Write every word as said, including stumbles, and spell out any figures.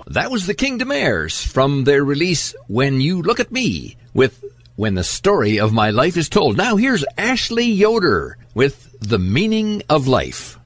That was the Kingdom Heirs from their release When You Look at Me with When the Story of My Life is Told. Now here's Ashley Yoder with The Meaning of Life.